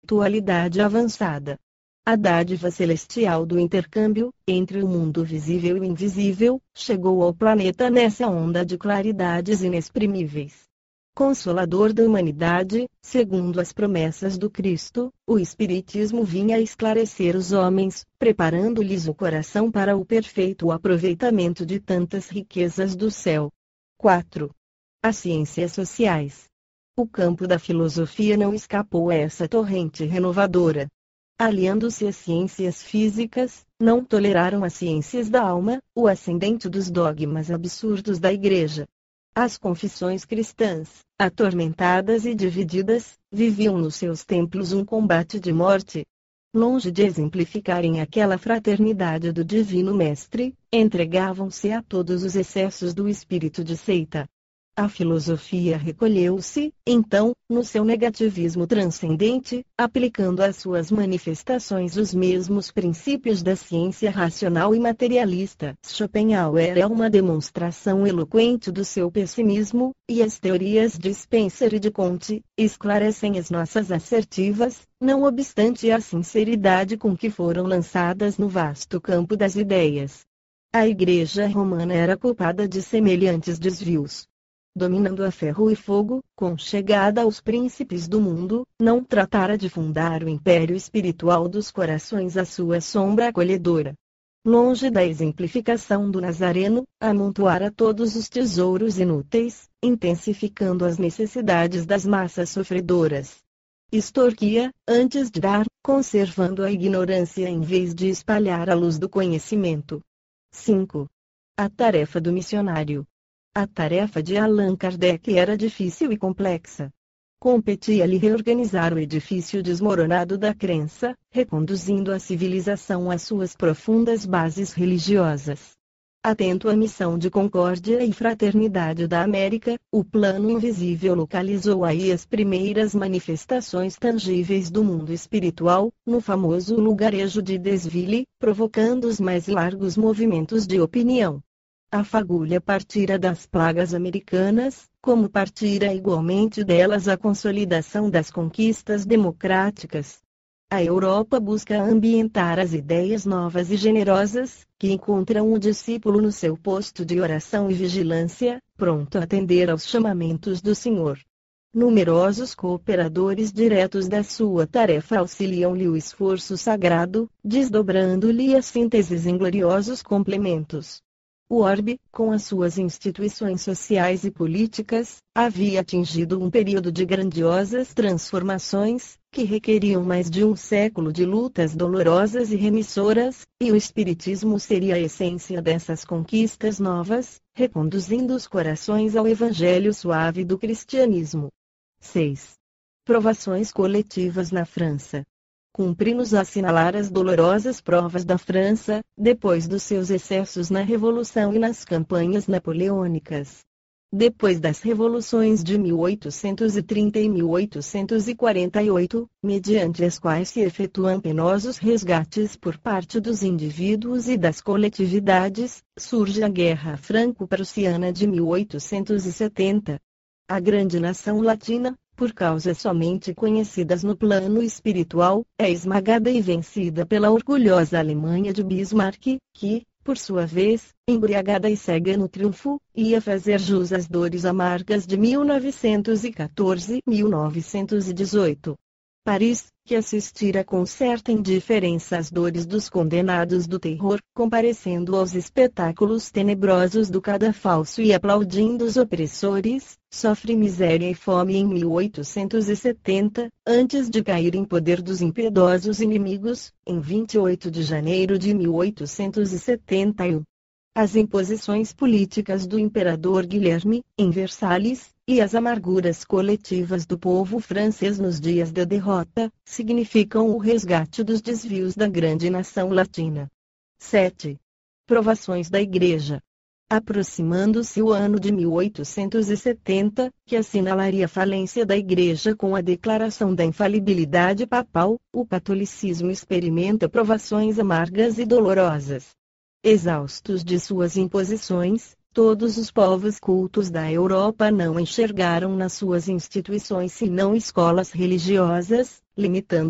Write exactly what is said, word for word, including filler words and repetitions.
espiritualidade avançada. A dádiva celestial do intercâmbio, entre o mundo visível e o invisível, chegou ao planeta nessa onda de claridades inexprimíveis. Consolador da humanidade, segundo as promessas do Cristo, o Espiritismo vinha esclarecer os homens, preparando-lhes o coração para o perfeito aproveitamento de tantas riquezas do céu. quatro. As ciências sociais. O campo da filosofia não escapou a essa torrente renovadora. Aliando-se às ciências físicas, não toleraram as ciências da alma, o ascendente dos dogmas absurdos da Igreja. As confissões cristãs, atormentadas e divididas, viviam nos seus templos um combate de morte. Longe de exemplificarem aquela fraternidade do Divino Mestre, entregavam-se a todos os excessos do espírito de seita. A filosofia recolheu-se, então, no seu negativismo transcendente, aplicando às suas manifestações os mesmos princípios da ciência racional e materialista. Schopenhauer é uma demonstração eloquente do seu pessimismo, e as teorias de Spencer e de Comte esclarecem as nossas assertivas, não obstante a sinceridade com que foram lançadas no vasto campo das ideias. A Igreja Romana era culpada de semelhantes desvios. Dominando a ferro e fogo, com chegada aos príncipes do mundo, não tratara de fundar o império espiritual dos corações à sua sombra acolhedora. Longe da exemplificação do Nazareno, amontoara todos os tesouros inúteis, intensificando as necessidades das massas sofredoras. Extorquia, antes de dar, conservando a ignorância em vez de espalhar a luz do conhecimento. cinco. A tarefa do missionário. A tarefa de Allan Kardec era difícil e complexa. Competia-lhe reorganizar o edifício desmoronado da crença, reconduzindo a civilização às suas profundas bases religiosas. Atento à missão de concórdia e fraternidade da América, o plano invisível localizou aí as primeiras manifestações tangíveis do mundo espiritual, no famoso lugarejo de Desville, provocando os mais largos movimentos de opinião. A fagulha partira das plagas americanas, como partira igualmente delas a consolidação das conquistas democráticas. A Europa busca ambientar as ideias novas e generosas, que encontram o discípulo no seu posto de oração e vigilância, pronto a atender aos chamamentos do Senhor. Numerosos cooperadores diretos da sua tarefa auxiliam-lhe o esforço sagrado, desdobrando-lhe as sínteses em gloriosos complementos. O orbe, com as suas instituições sociais e políticas, havia atingido um período de grandiosas transformações, que requeriam mais de um século de lutas dolorosas e remissoras, e o Espiritismo seria a essência dessas conquistas novas, reconduzindo os corações ao Evangelho suave do cristianismo. seis. Provações coletivas na França. Cumpre-nos assinalar as dolorosas provas da França, depois dos seus excessos na Revolução e nas campanhas napoleônicas. Depois das revoluções de mil oitocentos e trinta e mil oitocentos e quarenta e oito, mediante as quais se efetuam penosos resgates por parte dos indivíduos e das coletividades, surge a Guerra Franco-Prussiana de mil oitocentos e setenta. A grande nação latina, por causas somente conhecidas no plano espiritual, é esmagada e vencida pela orgulhosa Alemanha de Bismarck, que, por sua vez, embriagada e cega no triunfo, ia fazer jus às dores amargas de mil novecentos e quatorze e mil novecentos e dezoito. Paris, que assistira com certa indiferença às dores dos condenados do terror, comparecendo aos espetáculos tenebrosos do cadafalso e aplaudindo os opressores, sofre miséria e fome em mil oitocentos e setenta, antes de cair em poder dos impiedosos inimigos, em vinte e oito de janeiro de mil oitocentos e setenta e um. As imposições políticas do imperador Guilherme, em Versalhes, e as amarguras coletivas do povo francês nos dias da derrota, significam o resgate dos desvios da grande nação latina. sete. Provações da Igreja. Aproximando-se o ano de mil oitocentos e setenta, que assinalaria a falência da Igreja com a declaração da infalibilidade papal, o catolicismo experimenta provações amargas e dolorosas. Exaustos de suas imposições, todos os povos cultos da Europa não enxergaram nas suas instituições senão escolas religiosas, limitando